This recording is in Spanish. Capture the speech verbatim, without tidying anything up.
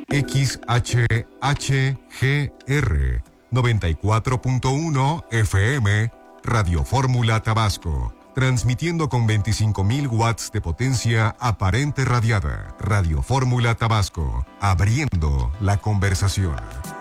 X H H G R noventa y cuatro punto uno F M, Radio Fórmula Tabasco. Transmitiendo con veinticinco mil watts de potencia aparente radiada. Radio Fórmula Tabasco, abriendo la conversación.